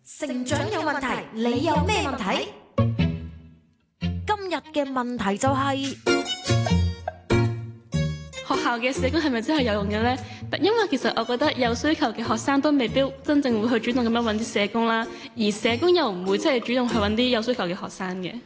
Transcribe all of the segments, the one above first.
成長有問題，你有咩問題？今日嘅問題就係學校嘅社工係咪真係有用嘅呢？因為其實我覺得有需求嘅學生都未必真正會去主動咁樣揾啲社工啦，而社工又唔會真係主動去揾啲有需求嘅學生嘅。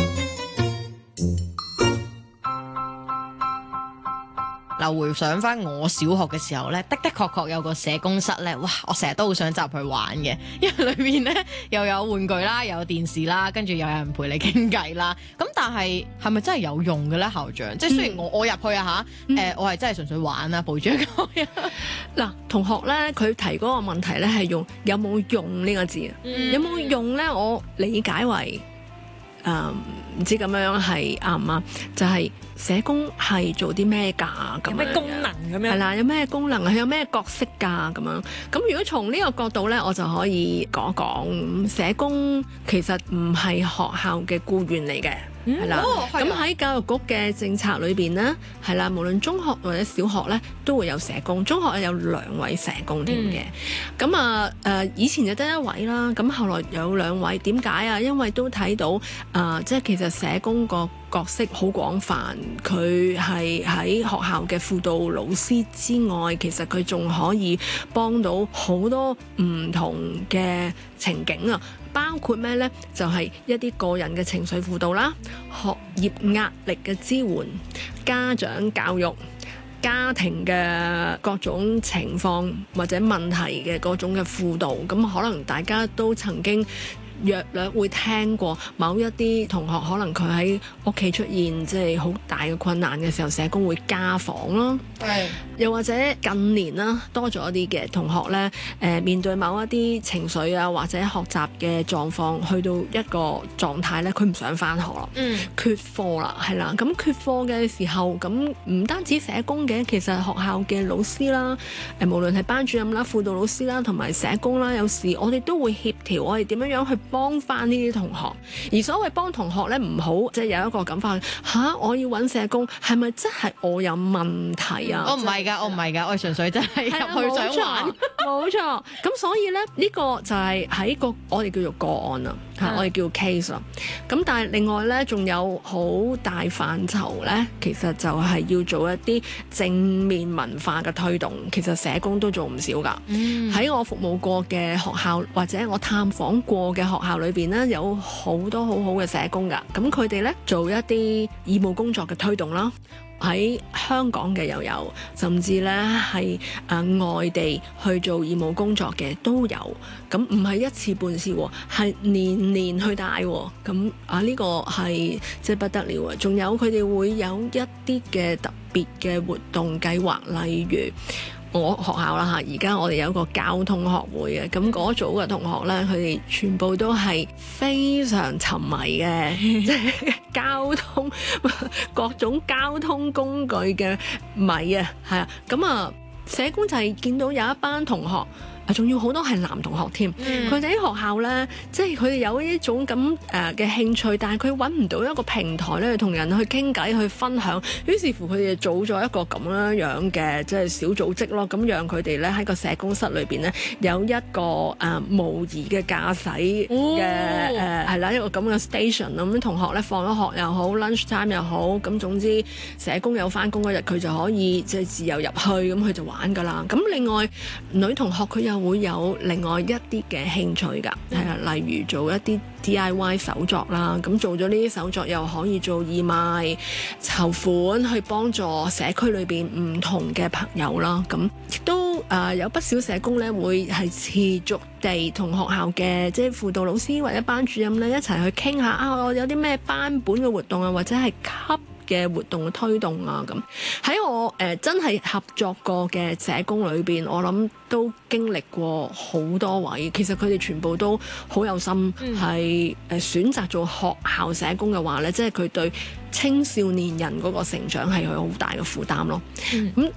嗱，回想翻我小學嘅時候呢，的確有個社工室呢。哇！我成日都好想入去玩嘅，因為裏面呢又有玩具啦，又有電視啦，跟住又有人陪你傾偈啦。咁但係咪真係有用嘅呢？校長，即係雖然我入去啊嚇，我係真係純粹玩啊，陪住一個人。 嗱，同學呢，佢提嗰個問題呢係用有冇用呢個字啊？有冇用呢？我理解為唔知咁樣係啱唔啱？就係社工係做啲咩㗎？咁有咩功能咁樣？ 係啦，有咩功能？佢有咩角色㗎？咁樣咁如果從呢個角度咧，我就可以講一講社工其實唔係學校嘅僱員嚟嘅。係啦，咁喺教育局嘅政策裏邊呢，係啦，無論中學或者小學咧，都會有社工。中學有2位社工添嘅。咁以前就得1位啦，咁後來有2位。點解啊？因為都睇到即係其實社工個角色好廣泛，佢係喺學校嘅輔導老師之外，其實佢仲可以幫到好多唔同嘅情景啊！包括咩呢？就係一啲個人嘅情緒輔導啦，學業壓力嘅支援，家長教育，家庭嘅各種情況或者問題嘅嗰種嘅輔導。咁可能大家都曾經約略會聽過某一啲同學可能佢喺屋企出現即係好大嘅困難嘅時候，社工會家訪咯。係，又或者近年啦，多咗一啲嘅同學咧，面對某一啲情緒啊或者學習嘅狀況，去到一個狀態咧，佢唔想返學啦，缺課啦，係啦。咁缺課嘅時候，咁唔單止社工嘅，其實學校嘅老師啦，無論係班主任啦、輔導老師啦同埋社工啦，有時我哋都會協調我哋點樣去幫翻呢啲同學。而所謂幫同學咧，唔好即係有一個感覺嚇，我要揾社工，係咪真係我有問題啊？ 我唔係㗎，我純粹真係入去想玩。 冇錯，咁所以咧呢個就係喺個我哋叫做個案啦，我哋叫 case 啦。咁但係另外咧，仲有好大範疇咧，其實就係要做一啲正面文化嘅推動。其實社工都做唔少㗎。喺我服務過嘅學校或者我探訪過嘅學校裏邊咧，有好多好好嘅社工㗎。咁佢哋咧做一啲義務工作嘅推動啦。喺香港嘅又有，甚至咧係外地去做義務工作嘅都有。咁唔係一次半次，係年年去帶。咁呢個係即係不得了啊！仲有佢哋會有一啲嘅特別嘅活動計劃，例如我學校啦嚇，而家我哋有一個交通學會嘅，咁嗰組嘅同學咧，佢哋全部都係非常沉迷嘅，即係交通各種交通工具嘅迷啊，係啊，咁社工就係見到有一班同學。仲要好多係男同學添，佢哋喺學校咧，即係佢哋有呢種咁嘅興趣，但係佢揾唔到一個平台咧，同人去傾偈去分享，於是乎佢哋組咗一個咁樣嘅即係小組織咯，咁讓佢哋咧喺個社工室裏邊咧有一個模擬嘅駕駛嘅係啦，一個咁嘅 station 咁，同學咧放咗學又好 lunch time 又好，咁總之社工有返工嗰日佢就可以即係自由入去，咁佢就玩㗎啦。咁另外女同學佢又會有另外一啲嘅興趣㗎，係啊，例如做一啲 DIY 手作啦，咁做咗呢啲手作又可以做義賣籌款，去幫助社區裏邊唔同嘅朋友啦。咁亦都有不少社工咧，會係持續地同學校嘅即係輔導老師或者班主任咧一齊去傾下我有啲咩班本嘅活動啊，或者係級嘅活動嘅推動啊。咁喺我真係合作過嘅社工裏邊，我諗都經歷過好多位，其實佢哋全部都好有心，係選擇做學校社工嘅話咧，即係佢對青少年人嗰個成長係有好大嘅負擔咯。咁